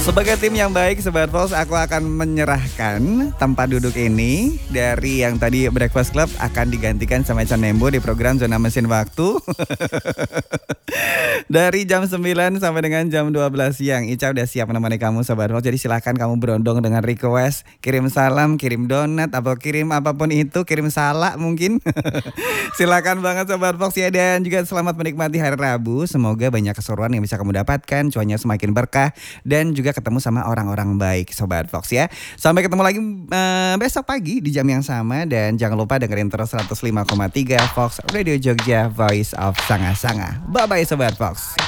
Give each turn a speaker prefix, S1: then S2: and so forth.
S1: Sebagai tim yang baik Sobat Fox, aku akan menyerahkan tempat duduk ini dari yang tadi Breakfast Club akan digantikan sama Ecan Nembo di program Zona Mesin Waktu. Dari jam 9 sampai dengan jam 12 siang. Ica udah siap menemani kamu Sobat Fox. Jadi silahkan kamu berondong dengan request, kirim salam, kirim donat, atau kirim apapun itu, kirim salak mungkin. Silakan banget Sobat Fox ya. Dan juga selamat menikmati hari Rabu. Semoga banyak keseruan yang bisa kamu dapatkan, cuanya semakin berkah, dan juga ketemu sama orang-orang baik Sobat Fox ya. Sampai ketemu lagi besok pagi di jam yang sama. Dan jangan lupa dengerin terus 105,3 Fox Radio Jogja, Voice of Sanga-Sanga. Bye-bye Sobat Fox.